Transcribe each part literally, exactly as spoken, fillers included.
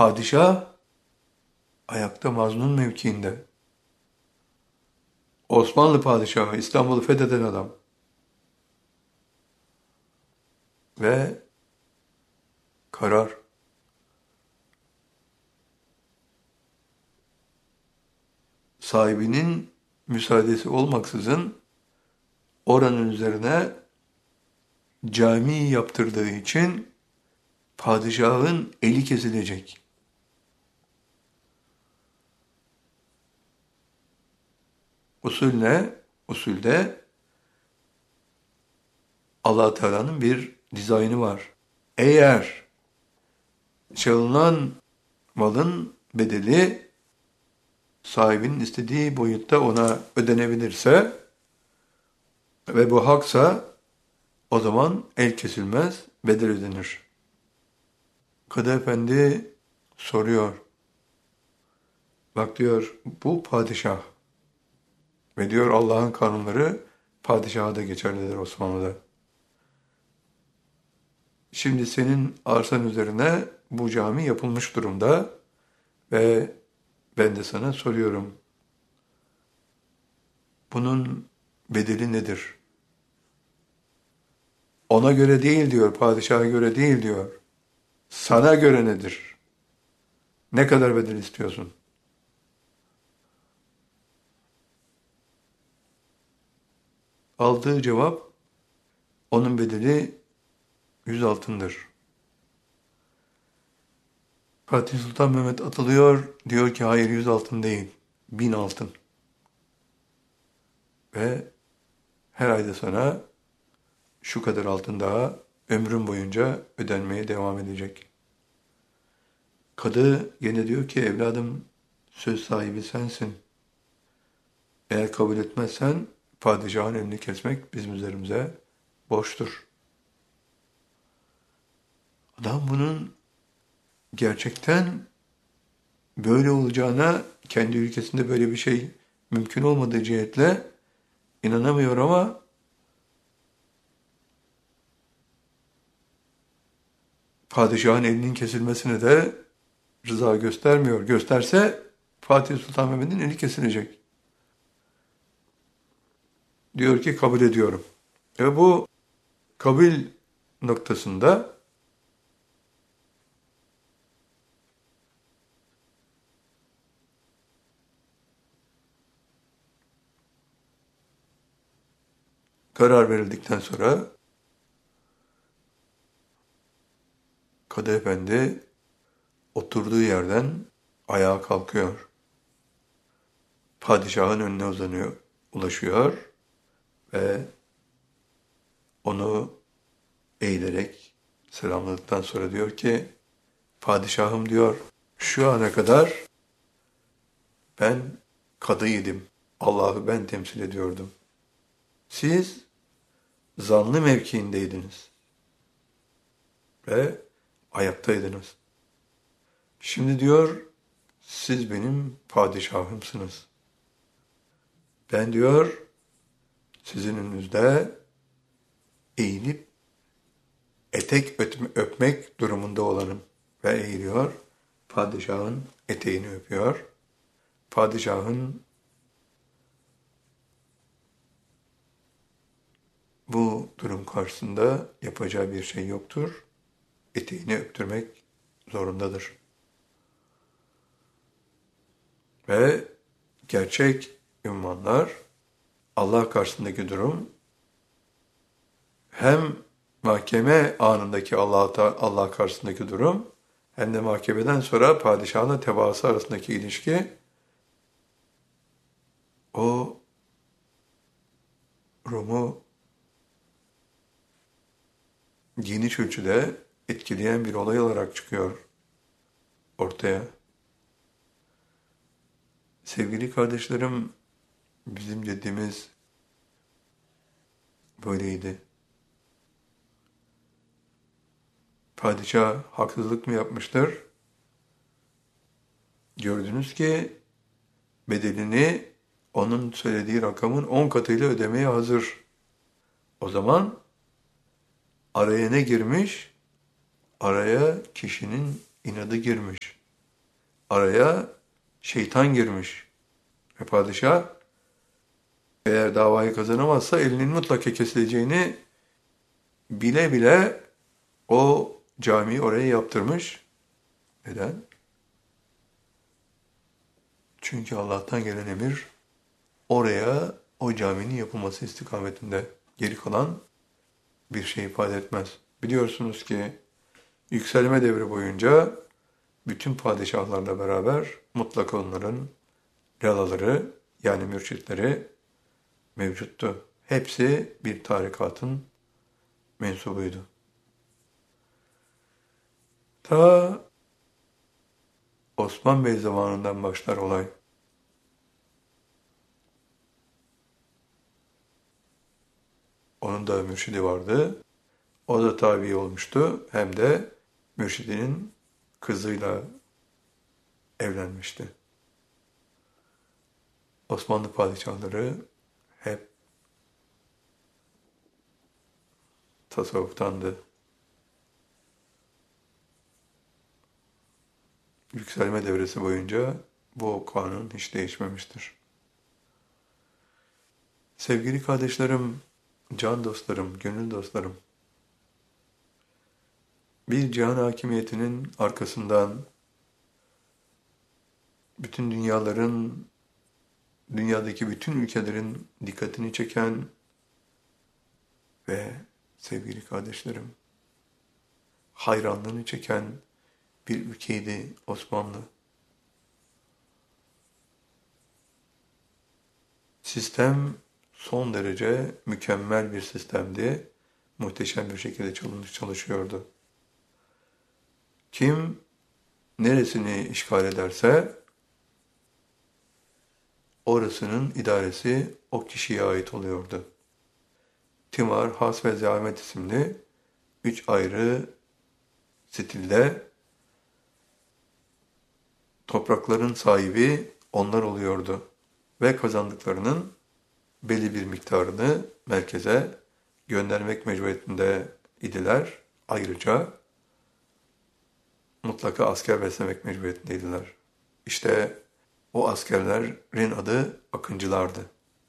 Padişah ayakta mazlum mevkiinde. Osmanlı padişahı, İstanbul'u fetheden adam. Ve karar. Sahibinin müsaadesi olmaksızın oranın üzerine cami yaptırdığı için padişahın eli kesilecek. Usul ne? Usulde Allah Teala'nın bir dizaynı var. Eğer çalınan malın bedeli sahibinin istediği boyutta ona ödenebilirse ve bu haksa o zaman el kesilmez, bedel ödenir. Kadı Efendi soruyor. Bak diyor, bu padişah ve diyor Allah'ın kanunları padişaha da geçerlidir Osmanlı'da. Şimdi senin arsan üzerine bu cami yapılmış durumda ve ben de sana soruyorum. Bunun bedeli nedir? Ona göre değil diyor, padişaha göre değil diyor. Sana göre nedir? Ne kadar bedel istiyorsun? Aldığı cevap, onun bedeli yüz altındır. Fatih Sultan Mehmet atılıyor, diyor ki hayır yüz altın değil, bin altın. Ve her ayda sana şu kadar altın daha ömrün boyunca ödenmeye devam edecek. Kadı gene diyor ki evladım söz sahibi sensin. Eğer kabul etmezsen padişahın elini kesmek bizim üzerimize borçtur. Adam bunun gerçekten böyle olacağına, kendi ülkesinde böyle bir şey mümkün olmadığı cihetle inanamıyor ama padişahın elinin kesilmesine de rıza göstermiyor. Gösterse Fatih Sultan Mehmet'in eli kesilecek. Diyor ki kabul ediyorum. Ve bu kabul noktasında karar verildikten sonra Kadı Efendi oturduğu yerden ayağa kalkıyor. Padişahın önüne uzanıyor, ulaşıyor ve onu eğilerek selamladıktan sonra diyor ki, padişahım diyor, şu ana kadar ben kadıydım, Allah'ı ben temsil ediyordum. Siz zanlı mevkiindeydiniz ve ayaktaydınız. Şimdi diyor, siz benim padişahımsınız. Ben diyor, sizin önünüzde eğilip etek öpme, öpmek durumunda olanım. Ve eğiliyor, padişahın eteğini öpüyor. Padişahın bu durum karşısında yapacağı bir şey yoktur. Eteğini öptürmek zorundadır. Ve gerçek ümmanlar, Allah karşısındaki durum, hem mahkeme anındaki Allah Allah karşısındaki durum, hem de mahkemeden sonra padişahla tebaası arasındaki ilişki, o Rum'u geniş ölçüde etkileyen bir olay olarak çıkıyor ortaya. Sevgili kardeşlerim, bizim dediğimiz böyleydi. Padişah haksızlık mı yapmıştır? Gördünüz ki bedelini onun söylediği rakamın on katıyla ödemeye hazır. O zaman araya ne girmiş? Araya kişinin inadı girmiş. araya şeytan girmiş. Ve padişah eğer davayı kazanamazsa elinin mutlaka kesileceğini bile bile o camiyi oraya yaptırmış. Neden? Çünkü Allah'tan gelen emir oraya o caminin yapılması istikametinde, geri kalan bir şey ifade etmez. Biliyorsunuz ki yükselme devri boyunca bütün padişahlarla beraber mutlaka onların lalaları yani mürşitleri mevcuttu. Hepsi bir tarikatın mensubuydu. Ta Osman Bey zamanından başlar olay. Onun da mürşidi vardı. O da tabi olmuştu. Hem de mürşidinin kızıyla evlenmişti. Osmanlı padişahları hep tasavvuftandı. Yükselme devresi boyunca bu kanun hiç değişmemiştir. Sevgili kardeşlerim, can dostlarım, gönül dostlarım, bir cihan hakimiyetinin arkasından bütün dünyaların, dünyadaki bütün ülkelerin dikkatini çeken ve sevgili kardeşlerim, hayranlığını çeken bir ülkeydi Osmanlı. Sistem son derece mükemmel bir sistemdi. Muhteşem bir şekilde çalışıyordu. Kim neresini işgal ederse orasının idaresi o kişiye ait oluyordu. Timar, Has ve Zahmet isimli üç ayrı stilde toprakların sahibi onlar oluyordu ve kazandıklarının belli bir miktarını merkeze göndermek mecburiyetinde idiler. Ayrıca mutlaka asker beslemek mecburiyetindeydiler. İşte o askerlerin adı Akıncılardı.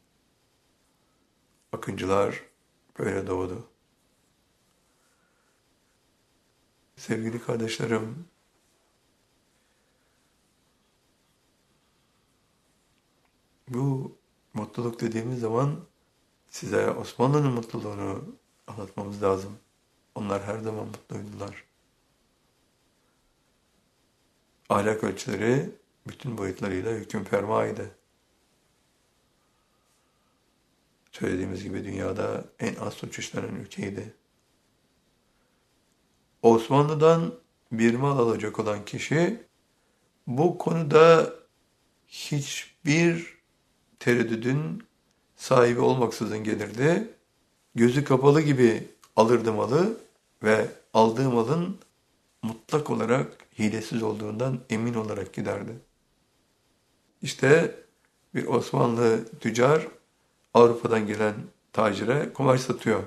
Akıncılar böyle doğdu. Sevgili kardeşlerim, bu mutluluk dediğimiz zaman size Osmanlı'nın mutluluğunu anlatmamız lazım. Onlar her zaman mutluydular. Ahlak ölçüleri bütün boyutlarıyla hüküm fermaydı. Söylediğimiz gibi dünyada en az suç işlenen ülkeydi. Osmanlı'dan bir mal alacak olan kişi bu konuda hiçbir tereddüdün sahibi olmaksızın gelirdi. Gözü kapalı gibi alırdı malı ve aldığı malın mutlak olarak hilesiz olduğundan emin olarak giderdi. İşte bir Osmanlı tüccar Avrupa'dan gelen tacire kumaş satıyor.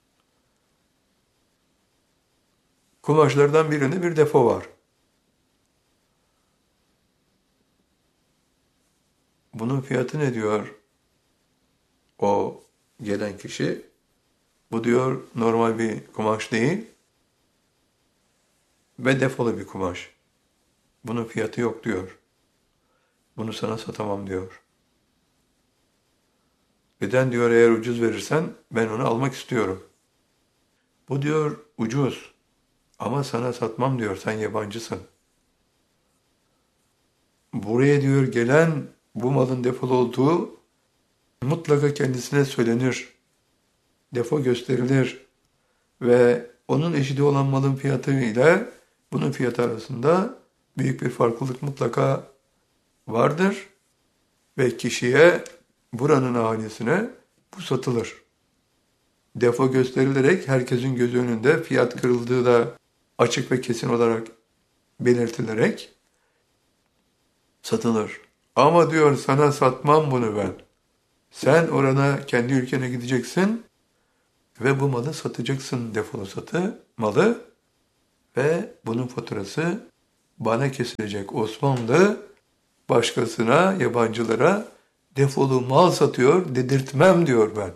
Kumaşlardan birinde bir defo var. Bunun fiyatı ne diyor o gelen kişi? Bu diyor normal bir kumaş değil ve defolu bir kumaş. Bunun fiyatı yok diyor. Bunu sana satamam diyor. Neden diyor eğer ucuz verirsen ben onu almak istiyorum. Bu diyor ucuz ama sana satmam diyor sen yabancısın. Buraya diyor gelen bu malın defolu olduğu mutlaka kendisine söylenir. Defo gösterilir ve onun eşidi olan malın fiyatı ile bunun fiyatı arasında büyük bir farklılık mutlaka vardır ve kişiye, buranın ahalisine bu satılır. Defo gösterilerek herkesin gözü önünde fiyat kırıldığı da açık ve kesin olarak belirtilerek satılır. Ama diyor sana satmam bunu ben. Sen orana kendi ülkene gideceksin ve bu malı satacaksın defolu satı malı ve bunun faturası bana kesilecek Osmanlı başkasına, yabancılara defolu mal satıyor, dedirtmem diyor ben.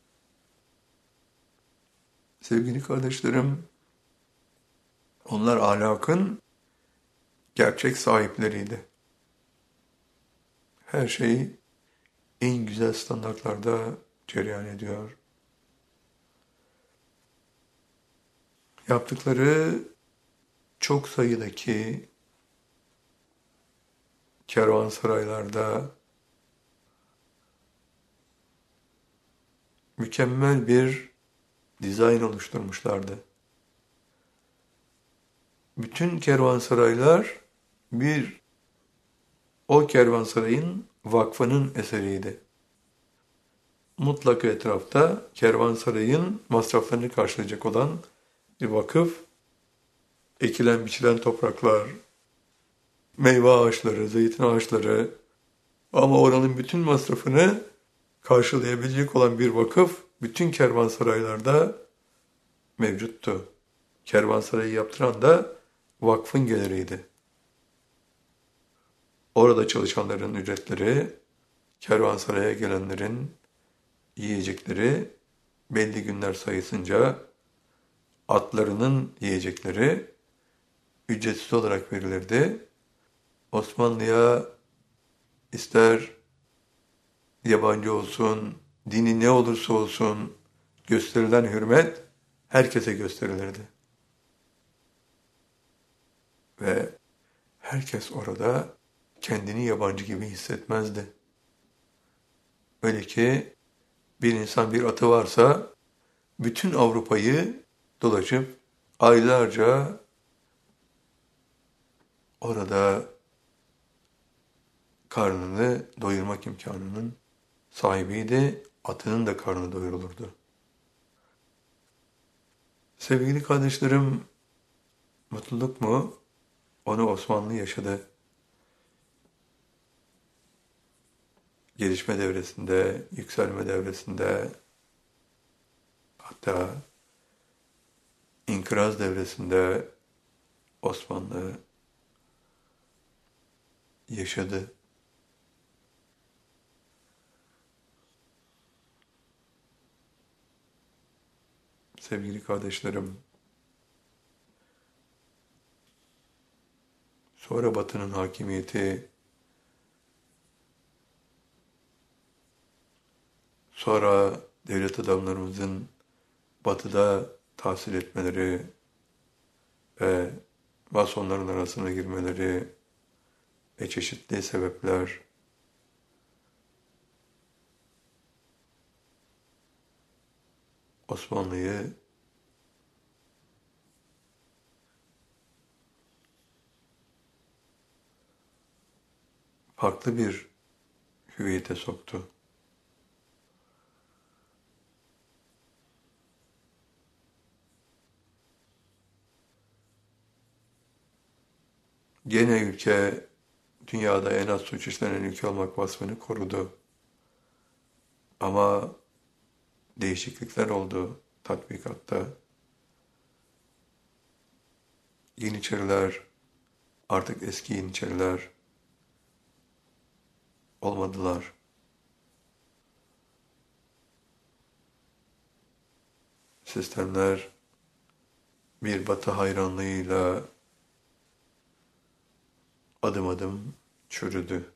Sevgili kardeşlerim, onlar ahlakın gerçek sahipleriydi. Her şey en güzel standartlarda cereyan ediyor. Yaptıkları çok sayıdaki kervansaraylarda mükemmel bir dizayn oluşturmuşlardı. Bütün kervansaraylar bir o kervansarayın vakfının eseriydi. Mutlaka etrafta kervansarayın masraflarını karşılayacak olan bir vakıf, ekilen biçilen topraklar, meyve ağaçları, zeytin ağaçları ama oranın bütün masrafını karşılayabilecek olan bir vakıf bütün kervansaraylarda mevcuttu. Kervansarayı yaptıran da vakfın geliriydi. Orada çalışanların ücretleri, kervansaraya gelenlerin yiyecekleri belli günler sayısınca atlarının yiyecekleri ücretsiz olarak verilirdi. Osmanlı'ya ister yabancı olsun, dini ne olursa olsun gösterilen hürmet herkese gösterilirdi. Ve herkes orada kendini yabancı gibi hissetmezdi. Öyle ki bir insan bir atı varsa bütün Avrupa'yı dolaşıp aylarca orada karnını doyurmak imkanının sahibiydi. Atının da karnı doyurulurdu. Sevgili kardeşlerim, mutluluk mu? Onu Osmanlı yaşadı. Gelişme devresinde, yükselme devresinde, hatta inkılap devresinde Osmanlı yaşadı. Sevgili kardeşlerim, sonra Batı'nın hakimiyeti, sonra devlet adamlarımızın Batı'da tahsil etmeleri ve masonların arasına girmeleri ve çeşitli sebepler Osmanlı'yı farklı bir hüviyete soktu. Gene ülke dünyada en az suç işlenen ülke olmak vasfını korudu. Ama değişiklikler oldu tatbikatta. Yeniçeriler artık eski Yeniçeriler olmadılar. Sistemler bir Batı hayranlığıyla adım adım çürüdü.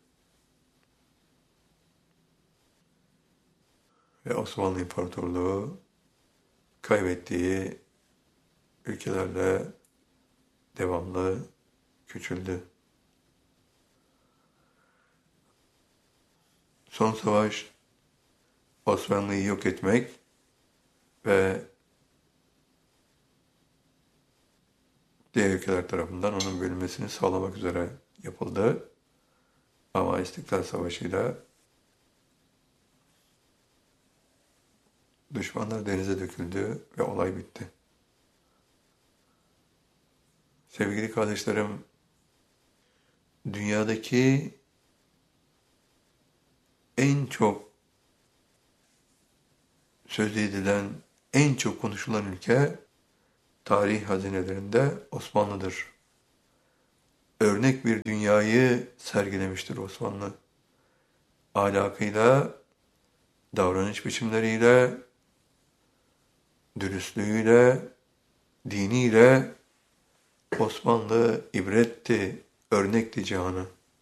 Ve Osmanlı İmparatorluğu kaybettiği ülkelerle devamlı küçüldü. Son savaş Osmanlı'yı yok etmek ve diğer ülkeler tarafından onun bölünmesini sağlamak üzere yapıldı. Ama İstiklal Savaşı'yla düşmanlar denize döküldü ve olay bitti. Sevgili kardeşlerim, dünyadaki en çok söz edilen, en çok konuşulan ülke tarih hazinelerinde Osmanlı'dır. örnek bir dünyayı sergilemiştir Osmanlı. Ahlakıyla, davranış biçimleriyle, dürüstlüğüyle, diniyle Osmanlı ibretti, örnekti cihana.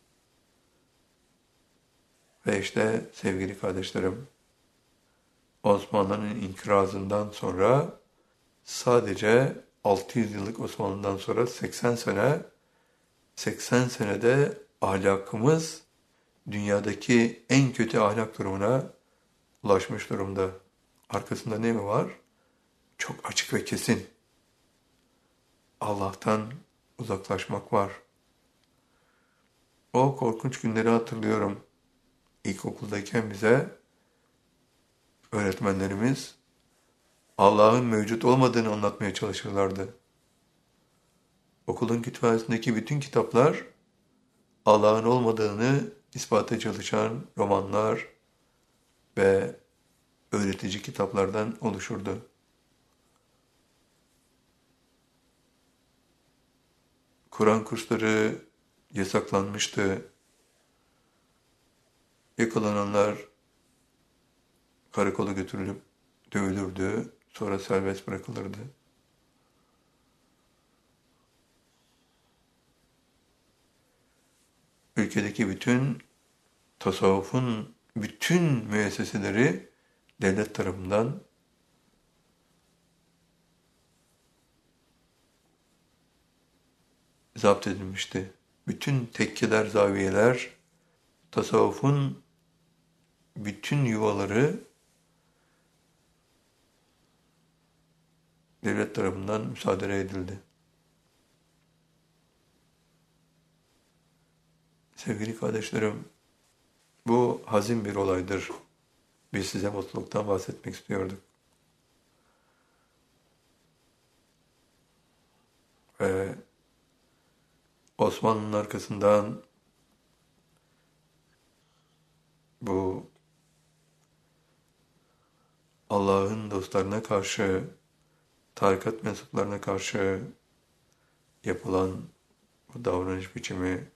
Ve işte sevgili kardeşlerim, Osmanlı'nın inkırazından sonra sadece altı yüz yıllık Osmanlı'dan sonra seksen sene, seksen senede ahlakımız dünyadaki en kötü ahlak durumuna ulaşmış durumda. Arkasında ne mi var? Çok açık ve kesin. Allah'tan uzaklaşmak var. O korkunç günleri hatırlıyorum. İlkokuldayken bize öğretmenlerimiz Allah'ın mevcut olmadığını anlatmaya çalışırlardı. Okulun kütüphanesindeki bütün kitaplar Allah'ın olmadığını ispata çalışan romanlar ve öğretici kitaplardan oluşurdu. Kur'an kursları yasaklanmıştı. Yakalananlar karakola götürülüp dövülürdü, sonra serbest bırakılırdı. Ülkedeki bütün tasavvufun bütün müesseseleri devlet tarafından zapt edilmişti. Bütün tekkeler, zaviyeler, tasavvufun bütün yuvaları devlet tarafından müsaade edildi. Sevgili kardeşlerim, bu hazin bir olaydır. Biz size mutluluktan bahsetmek istiyorduk. Ve Osmanlı'nın arkasından bu Allah'ın dostlarına karşı, tarikat mensuplarına karşı yapılan bu davranış biçimi,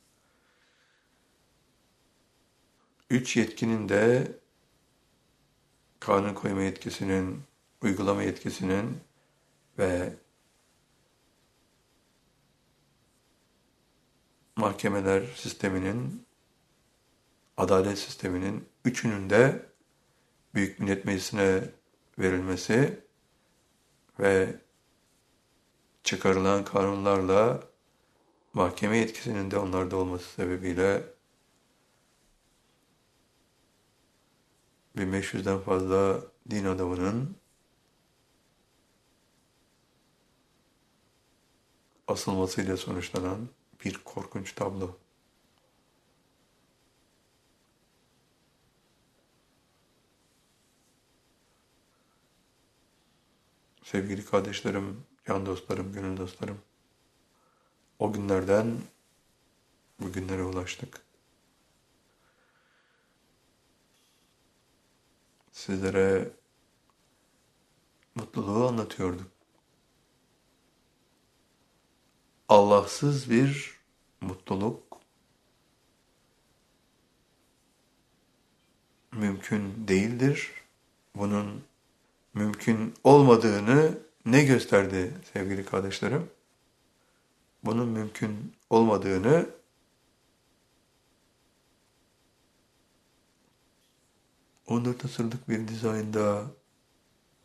üç yetkinin de kanun koyma yetkisinin, uygulama yetkisinin ve mahkemeler sisteminin, adalet sisteminin üçünün de Büyük Millet Meclisi'ne verilmesi ve çıkarılan kanunlarla mahkeme yetkisinin de onlarda olması sebebiyle bin beş yüzden fazla din adamının asılmasıyla sonuçlanan bir korkunç tablo. Sevgili kardeşlerim, can dostlarım, gönül dostlarım, o günlerden bugünlere ulaştık. Sizlere mutluluğu anlatıyorduk. Allahsız bir mutluluk mümkün değildir. Bunun mümkün olmadığını ne gösterdi sevgili kardeşlerim? Bunun mümkün olmadığını on dört asırlık bir dizaynda